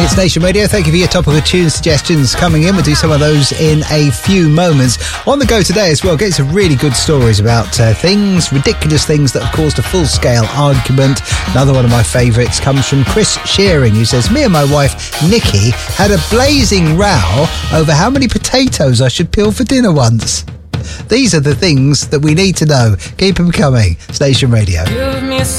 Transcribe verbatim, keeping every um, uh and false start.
It's Nation Radio. Thank you for your topical tune suggestions coming in. We'll do some of those in a few moments. On the go today as well, getting some really good stories about uh, things, ridiculous things that have caused a full-scale argument. Another one of my favourites comes from Chris Shearing, who says, me and my wife, Nikki, had a blazing row over how many potatoes I should peel for dinner once. These are the things that we need to know. Keep them coming. Station Radio.